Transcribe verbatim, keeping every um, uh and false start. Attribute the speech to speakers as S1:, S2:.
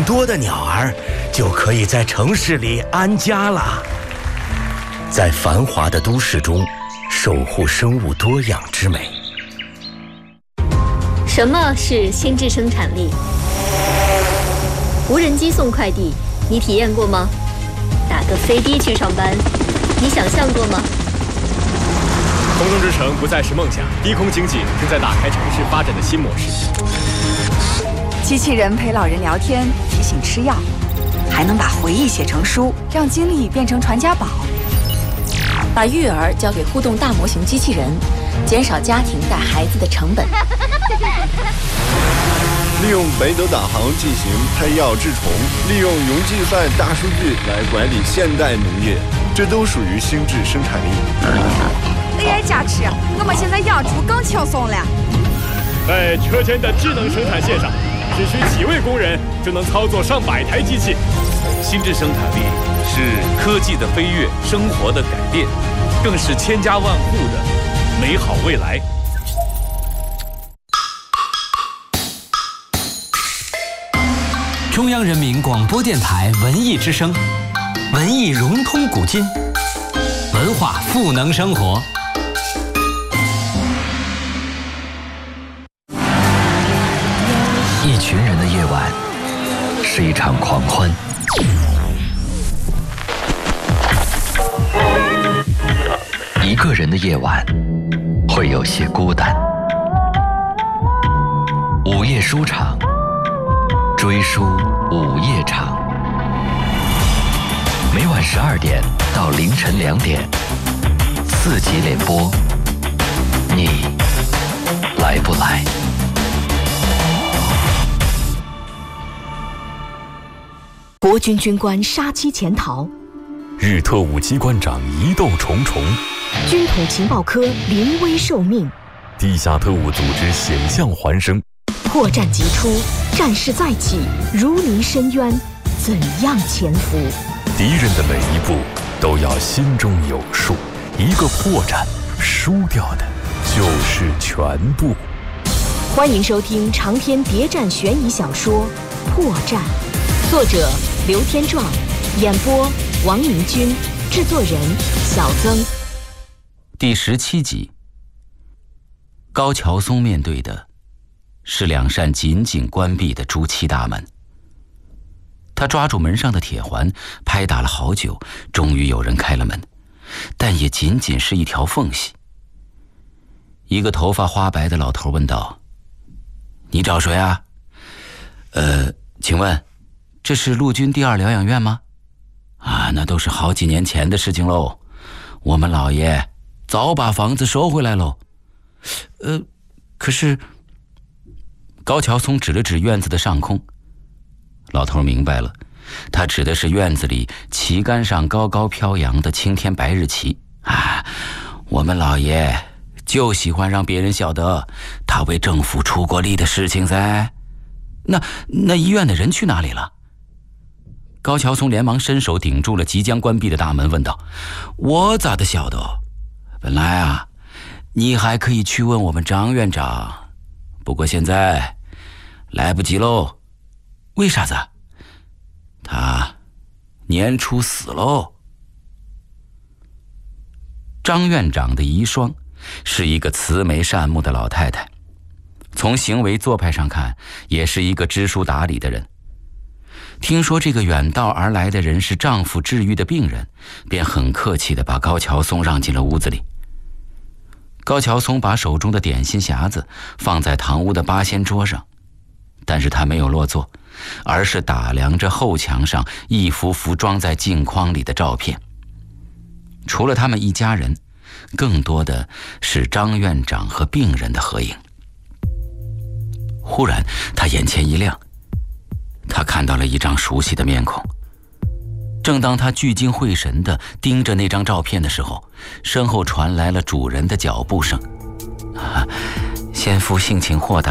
S1: 多的鸟儿，就可以在城市里安家了。在繁华的都市中，守护生物多样之美。
S2: 什么是心智生产力？无人机送快递，你体验过吗？打个飞的去上班，你想象过吗？
S3: 空中之城不再是梦想，低空经济正在打开城市发展的新模式。
S4: 机器人陪老人聊天，提醒吃药，还能把回忆写成书，让经历变成传家宝。
S5: 把育儿交给互动大模型机器人，减少家庭带孩子的成本。
S6: 利用北斗导航进行配药治虫，利用云计算大数据来管理现代农业，这都属于心智生产力。
S4: A I 加持，我们现在养猪更轻松了。
S3: 在车间的智能生产线上，只需几位工人就能操作上百台机器。
S7: 心智生产力是科技的飞跃，生活的改变，更是千家万户的美好未来。
S8: 中央人民广播电台文艺之声，文艺融通古今，文化赋能生活。
S9: 一群人的夜晚是一场狂欢，一个人的夜晚会有些孤单。午夜书场，追书午夜场，每晚十二点到凌晨两点，四级联播，你来不来？
S10: 国军军官杀机潜逃，
S11: 日特务机关长疑窦重重，
S10: 军统情报科临危受命，
S11: 地下特务组织险象环生，
S10: 破绽即出，战事再起，如临深渊，怎样潜伏？
S11: 敌人的每一步都要心中有数，一个破绽，输掉的就是全部。
S10: 欢迎收听长篇谍战悬疑小说《破绽》，作者刘天壮，演播王明军，制作人小曾。
S9: 第十七集。高桥松面对的是两扇紧紧关闭的朱漆大门。他抓住门上的铁环，拍打了好久，终于有人开了门，但也仅仅是一条缝隙。一个头发花白的老头问道：“你找谁啊？”“呃，请问这是陆军第二疗养院吗？”“啊，那都是好几年前的事情喽，我们老爷早把房子收回来喽。”“呃，可是……”高桥松指了指院子的上空。老头明白了，他指的是院子里旗杆上高高飘扬的青天白日旗。啊，我们老爷就喜欢让别人晓得他为政府出过力的事情噻。那那医院的人去哪里了？高桥松连忙伸手顶住了即将关闭的大门，问道：“我咋的晓得？本来啊，你还可以去问我们张院长，不过现在来不及喽。”“为啥子？”“他年初死喽。”张院长的遗孀是一个慈眉善目的老太太，从行为做派上看，也是一个知书达理的人。听说这个远道而来的人是丈夫治愈的病人，便很客气地把高桥松让进了屋子里。高桥松把手中的点心匣子放在堂屋的八仙桌上，但是他没有落座，而是打量着后墙上一幅幅装在镜框里的照片。除了他们一家人，更多的是张院长和病人的合影。忽然他眼前一亮，他看到了一张熟悉的面孔。正当他聚精会神地盯着那张照片的时候，身后传来了主人的脚步声。啊，先夫性情豁达，